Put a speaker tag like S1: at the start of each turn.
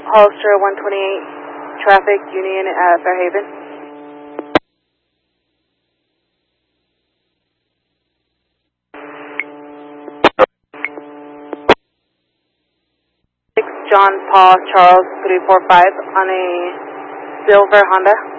S1: Hollister 128, traffic, Union at Fairhaven. John Paul Charles 345 on a silver Honda.